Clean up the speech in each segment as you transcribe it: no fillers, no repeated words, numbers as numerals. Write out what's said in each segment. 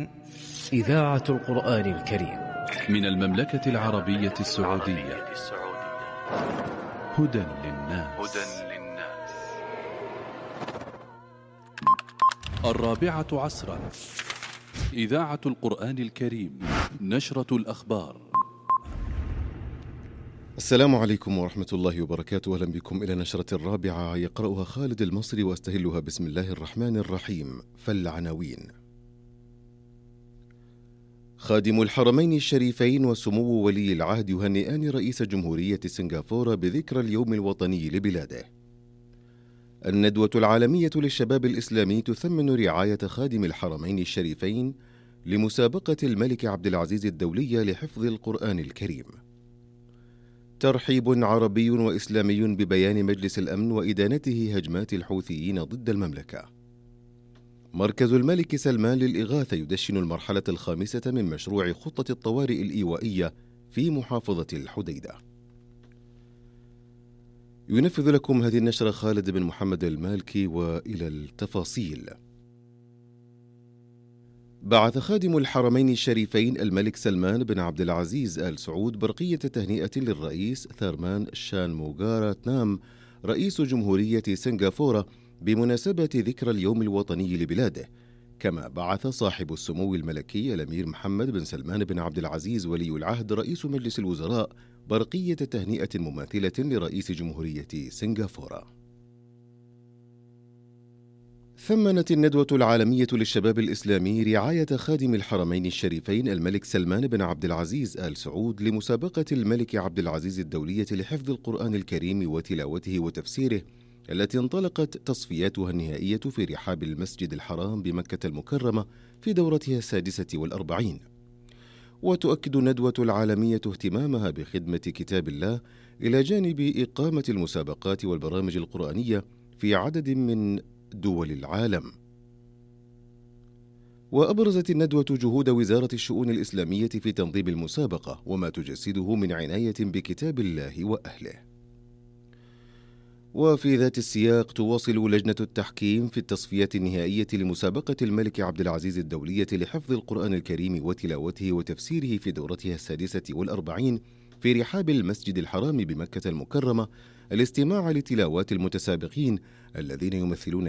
إذاعة القرآن الكريم من المملكة العربية السعودية. هدى للناس. 4 عصرا. إذاعة القرآن الكريم. نشرة الأخبار. السلام عليكم ورحمة الله وبركاته. أهلا بكم إلى نشرة 4 يقرأها خالد المصري وأستهلها بسم الله الرحمن الرحيم. فالعناوين: خادم الحرمين الشريفين وسمو ولي العهد يهنئان رئيس جمهورية سنغافورة بذكرى اليوم الوطني لبلاده. الندوة العالمية للشباب الإسلامي تثمن رعاية خادم الحرمين الشريفين لمسابقة الملك عبد العزيز الدولية لحفظ القرآن الكريم. ترحيب عربي وإسلامي ببيان مجلس الأمن وإدانته هجمات الحوثيين ضد المملكة. مركز الملك سلمان للإغاثة يدشن المرحلة الخامسة من مشروع خطة الطوارئ الإيوائية في محافظة الحديدة. ينفذ لكم هذه النشرة خالد بن محمد المالكي، وإلى التفاصيل. بعث خادم الحرمين الشريفين الملك سلمان بن عبد العزيز آل سعود برقية تهنئة للرئيس ثارمان شانموغاراتنام رئيس جمهورية سنغافورة بمناسبة ذكرى اليوم الوطني لبلاده، كما بعث صاحب السمو الملكي الأمير محمد بن سلمان بن عبد العزيز ولي العهد رئيس مجلس الوزراء برقية تهنئة مماثلة لرئيس جمهورية سنغافورة. ثمنت الندوة العالمية للشباب الإسلامي رعاية خادم الحرمين الشريفين الملك سلمان بن عبد العزيز آل سعود لمسابقة الملك عبد العزيز الدولية لحفظ القرآن الكريم وتلاوته وتفسيره، التي انطلقت تصفياتها النهائية في رحاب المسجد الحرام بمكة المكرمة في دورتها 46. وتؤكد الندوة العالمية اهتمامها بخدمة كتاب الله إلى جانب إقامة المسابقات والبرامج القرآنية في عدد من دول العالم. وأبرزت الندوة جهود وزارة الشؤون الإسلامية في تنظيم المسابقة وما تجسده من عناية بكتاب الله وأهله. وفي ذات السياق تواصل لجنة التحكيم في التصفيات النهائية لمسابقة الملك عبد العزيز الدولية لحفظ القرآن الكريم وتلاوته وتفسيره في دورتها 46 في رحاب المسجد الحرام بمكة المكرمة الاستماع لتلاوات المتسابقين الذين يمثلون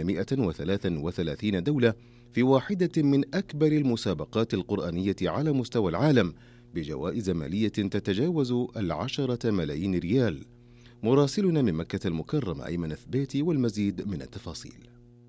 133 دولة في واحدة من أكبر المسابقات القرآنية على مستوى العالم بجوائز مالية تتجاوز 10 ملايين ريال. مراسلنا من مكة المكرمة أيمن ثبيتي والمزيد من التفاصيل.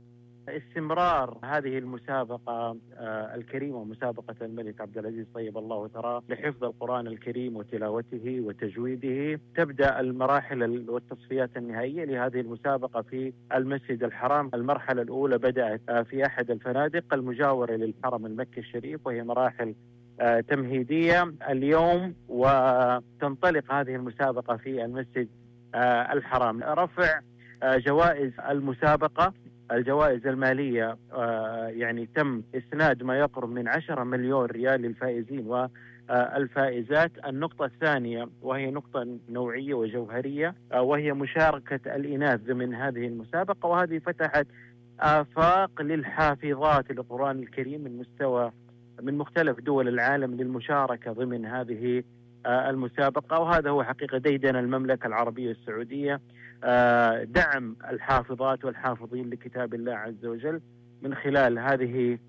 استمرار هذه المسابقة الكريمة، مسابقة الملك عبد العزيز طيب الله ثراه لحفظ القرآن الكريم وتلاوته وتجويده. تبدأ المراحل والتصفيات النهائية لهذه المسابقة في المسجد الحرام. المرحلة الأولى بدأت في أحد الفنادق المجاورة للحرم المكي الشريف، وهي مراحل تمهيدية اليوم، وتنطلق هذه المسابقة في المسجد الحرام. رفع جوائز المسابقة، الجوائز المالية يعني تم إسناد ما يقرب من 10 مليون ريال للفائزين والفائزات. النقطة الثانية وهي نقطة نوعية وجوهرية، وهي مشاركة الإناث ضمن هذه المسابقة، وهذه فتحت آفاق للحافظات للقرآن الكريم من مختلف دول العالم للمشاركة ضمن هذه المسابقة. وهذا هو حقيقة ديدن المملكة العربية السعودية، دعم الحافظات والحافظين لكتاب الله عز وجل من خلال هذه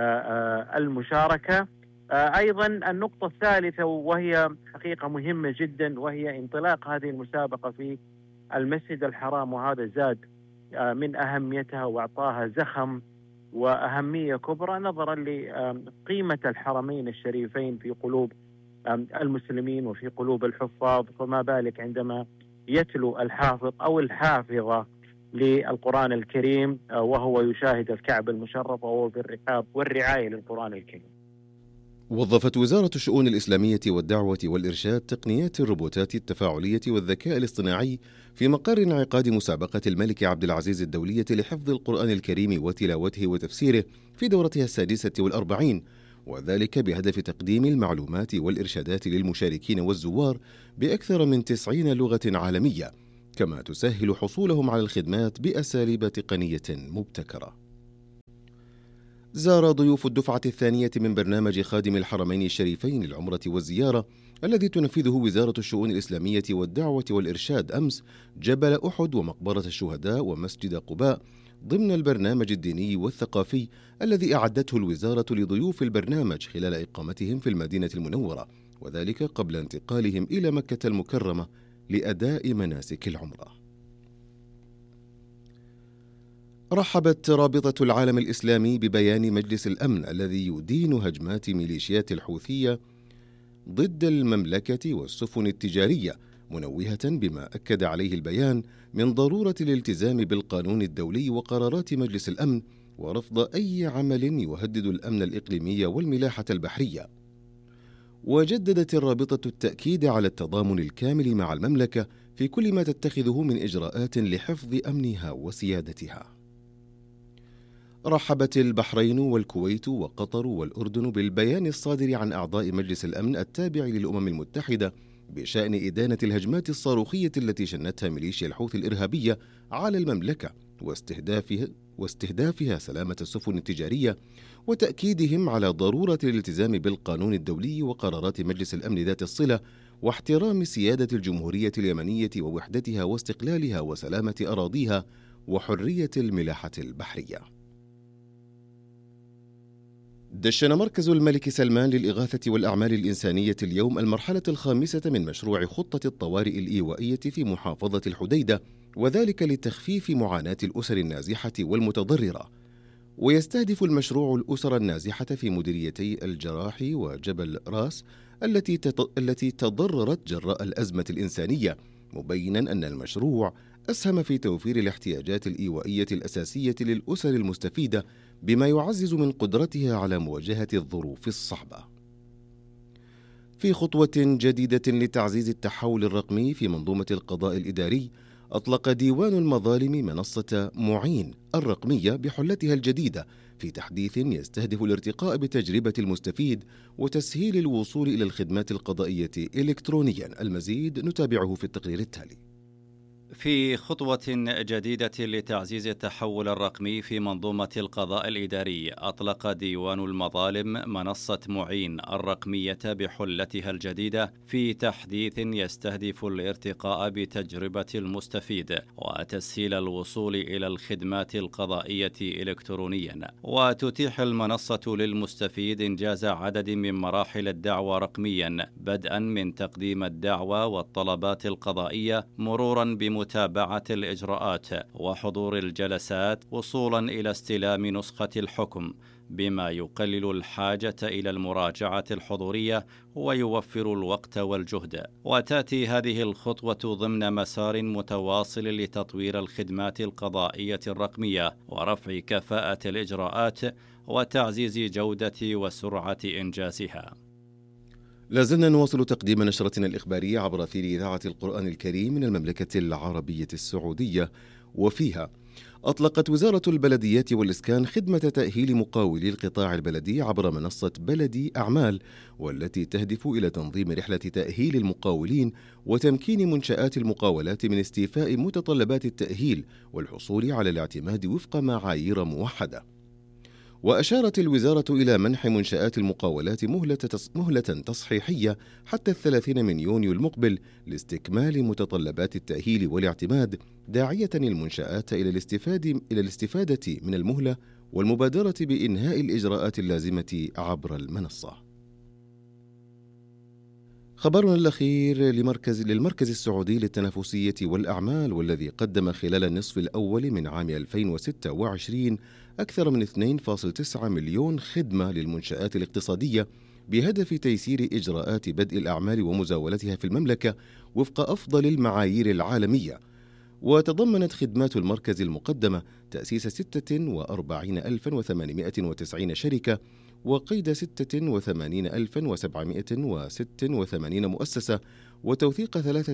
المشاركة. أيضا النقطة الثالثة وهي حقيقة مهمة جدا، وهي انطلاق هذه المسابقة في المسجد الحرام، وهذا زاد من أهميتها وأعطاها زخم وأهمية كبرى نظرا لقيمة الحرمين الشريفين في قلوب المسلمين وفي قلوب الحفاظ، فما بالك عندما يتلو الحافظ أو الحافظة للقرآن الكريم وهو يشاهد الكعبة المشرفة وهو في الرحاب والرعاية للقرآن الكريم. وظفت وزارة الشؤون الإسلامية والدعوة والإرشاد تقنيات الروبوتات التفاعلية والذكاء الاصطناعي في مقر انعقاد مسابقة الملك عبد العزيز الدولية لحفظ القرآن الكريم وتلاوته وتفسيره في دورتها 46، وذلك بهدف تقديم المعلومات والإرشادات للمشاركين والزوار بأكثر من 90 لغة عالمية، كما تسهل حصولهم على الخدمات بأساليب تقنية مبتكرة. زار ضيوف الدفعة الثانية من برنامج خادم الحرمين الشريفين للعمرة والزيارة الذي تنفذه وزارة الشؤون الإسلامية والدعوة والإرشاد أمس جبل أحد ومقبرة الشهداء ومسجد قباء ضمن البرنامج الديني والثقافي الذي أعدته الوزارة لضيوف البرنامج خلال إقامتهم في المدينة المنورة، وذلك قبل انتقالهم إلى مكة المكرمة لأداء مناسك العمرة. رحبت رابطة العالم الإسلامي ببيان مجلس الأمن الذي يدين هجمات ميليشيات الحوثية ضد المملكة والسفن التجارية، منوهة بما أكد عليه البيان من ضرورة الالتزام بالقانون الدولي وقرارات مجلس الأمن ورفض أي عمل يهدد الأمن الإقليمي والملاحة البحرية. وجددت الرابطة التأكيد على التضامن الكامل مع المملكة في كل ما تتخذه من إجراءات لحفظ أمنها وسيادتها. رحبت البحرين والكويت وقطر والأردن بالبيان الصادر عن أعضاء مجلس الأمن التابع للأمم المتحدة بشأن إدانة الهجمات الصاروخية التي شنتها ميليشيا الحوثي الإرهابية على المملكة واستهدافها سلامة السفن التجارية، وتأكيدهم على ضرورة الالتزام بالقانون الدولي وقرارات مجلس الأمن ذات الصلة واحترام سيادة الجمهورية اليمنية ووحدتها واستقلالها وسلامة أراضيها وحرية الملاحة البحرية. دشن مركز الملك سلمان للإغاثة والأعمال الإنسانية اليوم المرحلة الخامسة من مشروع خطة الطوارئ الإيوائية في محافظة الحديدة، وذلك لتخفيف معاناة الأسر النازحة والمتضررة. ويستهدف المشروع الأسر النازحة في مديريتي الجراح وجبل راس التي تضررت جراء الأزمة الإنسانية، مبينا أن المشروع أسهم في توفير الاحتياجات الإيوائية الأساسية للأسر المستفيدة بما يعزز من قدرتها على مواجهة الظروف الصعبة. في خطوة جديدة لتعزيز التحول الرقمي في منظومة القضاء الإداري، أطلق ديوان المظالم منصة معين الرقمية بحلتها الجديدة في تحديث يستهدف الارتقاء بتجربة المستفيد وتسهيل الوصول إلى الخدمات القضائية إلكترونيا. المزيد نتابعه في التقرير التالي. في خطوة جديدة لتعزيز التحول الرقمي في منظومة القضاء الإداري، أطلق ديوان المظالم منصة معين الرقمية بحلتها الجديدة في تحديث يستهدف الارتقاء بتجربة المستفيد وتسهيل الوصول إلى الخدمات القضائية إلكترونيا. وتتيح المنصة للمستفيد إنجاز عدد من مراحل الدعوى رقميا، بدءا من تقديم الدعوى والطلبات القضائية، مرورا بمتابعة الإجراءات وحضور الجلسات، وصولا إلى استلام نسخة الحكم، بما يقلل الحاجة إلى المراجعة الحضورية ويوفر الوقت والجهد. وتأتي هذه الخطوة ضمن مسار متواصل لتطوير الخدمات القضائية الرقمية ورفع كفاءة الإجراءات وتعزيز جودة وسرعة إنجازها. لازلنا نواصل تقديم نشرتنا الإخبارية عبر أثير إذاعة القرآن الكريم من المملكة العربية السعودية، وفيها أطلقت وزارة البلديات والإسكان خدمة تأهيل مقاولي القطاع البلدي عبر منصة بلدي أعمال، والتي تهدف إلى تنظيم رحلة تأهيل المقاولين وتمكين منشآت المقاولات من استيفاء متطلبات التأهيل والحصول على الاعتماد وفق معايير موحدة. وأشارت الوزارة إلى منح منشآت المقاولات مهلة تصحيحية حتى 30 من يونيو المقبل لاستكمال متطلبات التأهيل والاعتماد، داعية المنشآت إلى الاستفادة من المهلة والمبادرة بإنهاء الإجراءات اللازمة عبر المنصة. خبرنا الأخير للمركز السعودي للتنافسية والأعمال، والذي قدم خلال النصف الأول من عام 2026 أكثر من 2.9 مليون خدمة للمنشآت الاقتصادية بهدف تيسير إجراءات بدء الأعمال ومزاولتها في المملكة وفق أفضل المعايير العالمية. وتضمنت خدمات المركز المقدمة تأسيس 46,890 شركة وقيد 86,786 مؤسسة وتوثيق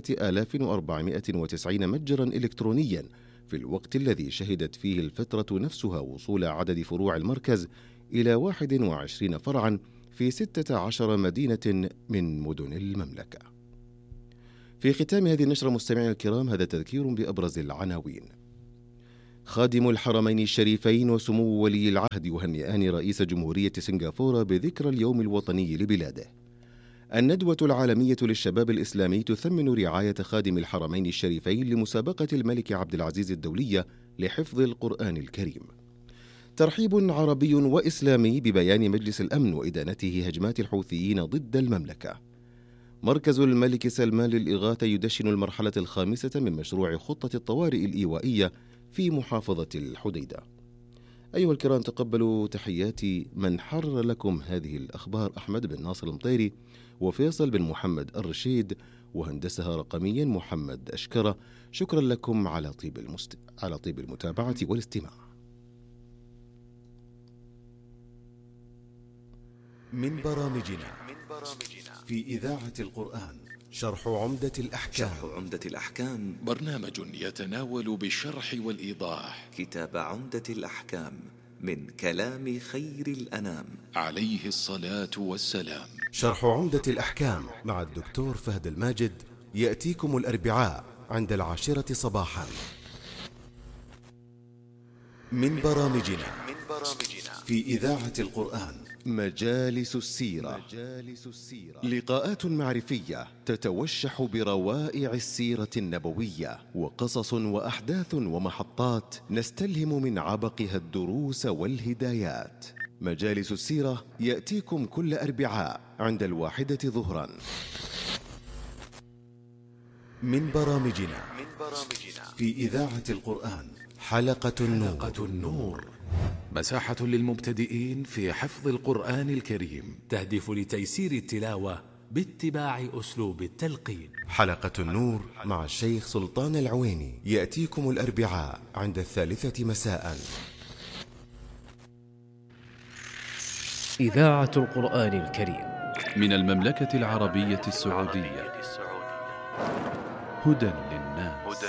3,490 متجرا إلكترونيا، في الوقت الذي شهدت فيه الفترة نفسها وصول عدد فروع المركز إلى 21 فرعا في 16 مدينة من مدن المملكة. في ختام هذه النشرة مستمعينا الكرام، هذا تذكير بأبرز العناوين. خادم الحرمين الشريفين وسمو ولي العهد يهنئان رئيس جمهورية سنغافورة بذكرى اليوم الوطني لبلاده. الندوة العالمية للشباب الإسلامي تثمن رعاية خادم الحرمين الشريفين لمسابقة الملك عبد العزيز الدولية لحفظ القرآن الكريم. ترحيب عربي وإسلامي ببيان مجلس الأمن وإدانته هجمات الحوثيين ضد المملكة. مركز الملك سلمان للإغاثة يدشن المرحلة الخامسة من مشروع خطة الطوارئ الإيوائية في محافظة الحديدة. أيها الكرام، تقبلوا تحيات من حرر لكم هذه الأخبار: أحمد بن ناصر المطيري وفيصل بن محمد الرشيد، وهندسها رقميا محمد أشكرة. شكرا لكم على طيب المتابعة والاستماع. من برامجنا في إذاعة القرآن شرح عمدة الأحكام. برنامج يتناول بالشرح والإيضاح كتاب عمدة الأحكام من كلام خير الأنام عليه الصلاة والسلام. شرح عمدة الأحكام مع الدكتور فهد الماجد يأتيكم الأربعاء عند 10 صباحا. من برامجنا في إذاعة القرآن مجالس السيرة. لقاءات معرفية تتوشح بروائع السيرة النبوية، وقصص وأحداث ومحطات نستلهم من عبقها الدروس والهدايات. مجالس السيرة يأتيكم كل أربعاء عند 1 ظهرا. من برامجنا في إذاعة القرآن حلقة النور. مساحة للمبتدئين في حفظ القرآن الكريم، تهدف لتيسير التلاوة باتباع أسلوب التلقين. حلقة النور مع الشيخ سلطان العويني يأتيكم الأربعاء عند 3 مساء. إذاعة القرآن الكريم من المملكة العربية السعودية، هدى للناس.